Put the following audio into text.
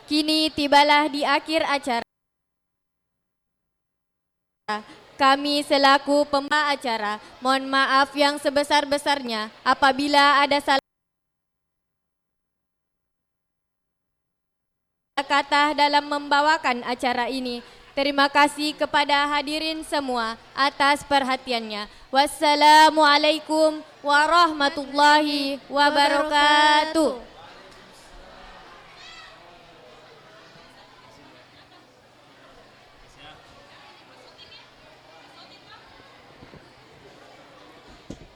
Kini tibalah di akhir acara. Kami selaku pembawa acara mohon maaf yang sebesar-besarnya apabila ada salah kata dalam membawakan acara ini. Terima kasih kepada hadirin semua atas perhatiannya. Wassalamualaikum warahmatullahi wabarakatuh.